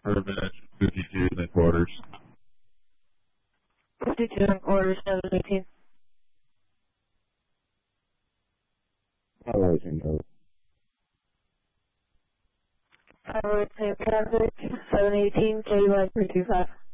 Urban 52 and quarters. 52 and quarters, 718. Alright, no. Alright, same traffic, 718, KY 325.